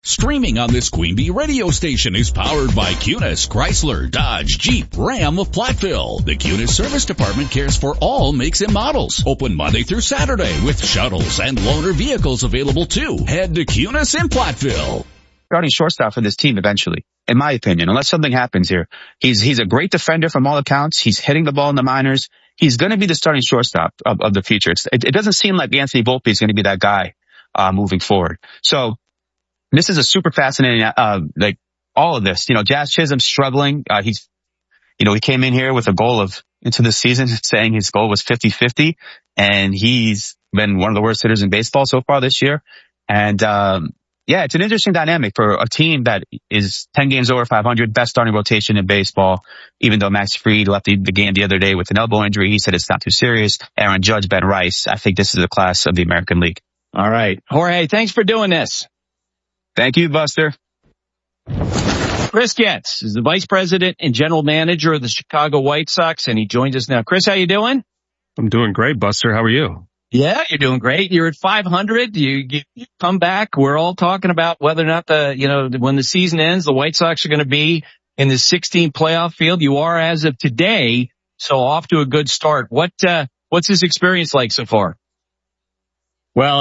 Streaming on this Queen Bee radio station is powered by Cunis, Chrysler, Dodge, Jeep, Ram of Platteville. The Cunis Service Department cares for all makes and models. Open Monday through Saturday with shuttles and loaner vehicles available too. Head to Cunis in Platteville. Starting shortstop for this team eventually, in my opinion, unless something happens here. He's a great defender from all accounts. He's hitting the ball in the minors. He's going to be the starting shortstop of the future. It doesn't seem like Anthony Volpe is going to be that guy moving forward. So this is a super fascinating, like all of this. Jazz Chisholm's struggling. He came in here with a goal into the season saying his goal was 50-50, and he's been one of the worst hitters in baseball so far this year. And, it's an interesting dynamic for a team that is 10 games over 500, best starting rotation in baseball. Even though Max Fried left the game the other day with an elbow injury, he said it's not too serious. Aaron Judge, Ben Rice. I think this is a class of the American League. All right. Jorge, thanks for doing this. Thank you, Buster. Chris Getz is the Vice President and General Manager of the Chicago White Sox, and he joins us now. Chris, how you doing? I'm doing great, Buster. How are you? Yeah, you're doing great. You're at 500. You come back. We're all talking about whether or not when the season ends, the White Sox are going to be in the 16 playoff field. You are as of today, so off to a good start. What's this experience like so far? Well,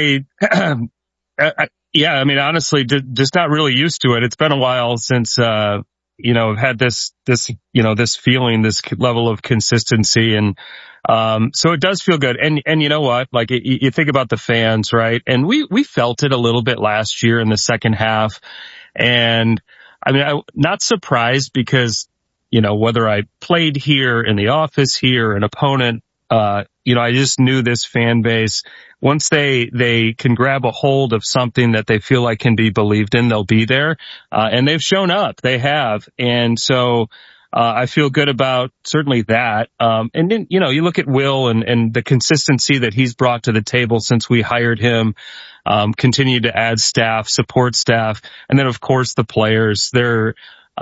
honestly, just not really used to it. It's been a while since, I've had this feeling, this level of consistency. And, so it does feel good. And you know what? Like you think about the fans, right? And we felt it a little bit last year in the second half. And I'm not surprised because, whether I played here in the office here, an opponent, I just knew this fan base. Once they can grab a hold of something that they feel like can be believed in, they'll be there. And they've shown up. They have. And so, I feel good about certainly that. And then, you look at Will and the consistency that he's brought to the table since we hired him, continue to add staff, support staff. And then, of course, the players, they're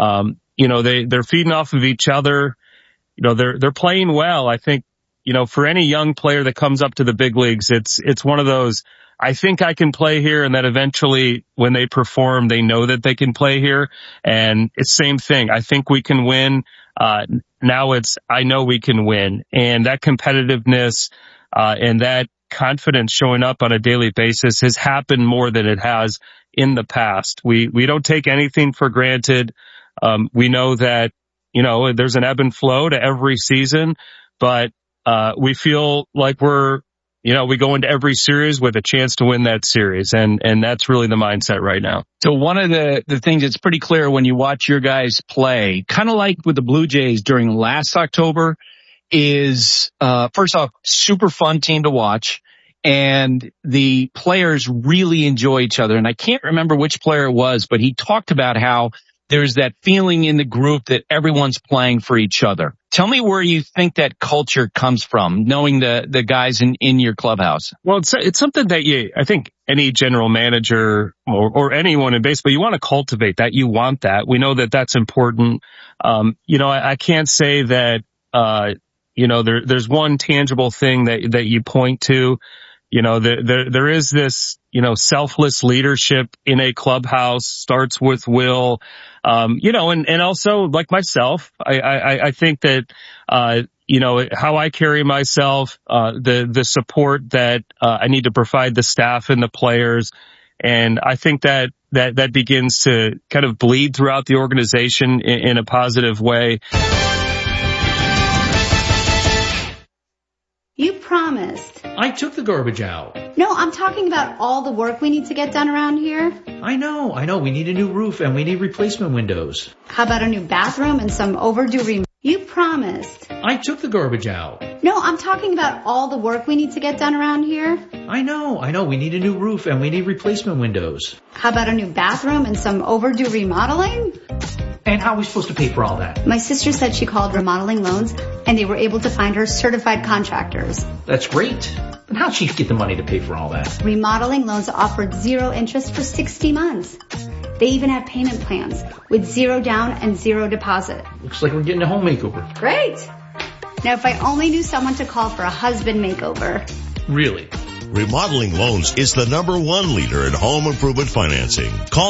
feeding off of each other. They're playing well. I think, for any young player that comes up to the big leagues, it's one of those, I think I can play here, and that eventually when they perform, they know that they can play here. And it's same thing. I think we can win. Now it's, I know we can win. And that competitiveness, and that confidence showing up on a daily basis has happened more than it has in the past. We don't take anything for granted. We know that, there's an ebb and flow to every season, but we feel like we go into every series with a chance to win that series. And that's really the mindset right now. So one of the things that's pretty clear when you watch your guys play, kind of like with the Blue Jays during last October, is, first off, super fun team to watch. And the players really enjoy each other. And I can't remember which player it was, but he talked about how there's that feeling in the group that everyone's playing for each other. Tell me where you think that culture comes from, knowing the guys in your clubhouse. Well, it's something that I think any general manager or anyone in baseball, you want to cultivate that. You want that. We know that that's important. I can't say that, there's one tangible thing that you point to. There is this, selfless leadership in a clubhouse, starts with Will, and also like myself, I think that, how I carry myself, the support that, I need to provide the staff and the players. And I think that begins to kind of bleed throughout the organization in a positive way. You promised. I took the garbage out. No, I'm talking about all the work we need to get done around here. I know. We need a new roof and we need replacement windows. How about a new bathroom and some overdue You promised. I took the garbage out. No, I'm talking about all the work we need to get done around here. I know. We need a new roof and we need replacement windows. How about a new bathroom and some overdue remodeling? And how are we supposed to pay for all that? My sister said she called Remodeling Loans and they were able to find her certified contractors. That's great. But how'd she get the money to pay for all that? Remodeling Loans offered 0 interest for 60 months. They even have payment plans with 0 down and 0 deposit. Looks like we're getting a home makeover. Great. Now, if I only knew someone to call for a husband makeover. Really? Remodeling Loans is the #1 leader in home improvement financing. Call